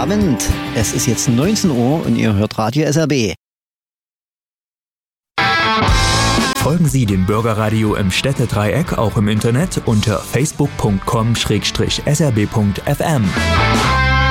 Abend. Es ist jetzt 19 Uhr und ihr hört Radio SRB. Folgen Sie dem Bürgerradio im Städtedreieck auch im Internet unter facebook.com/srb.fm.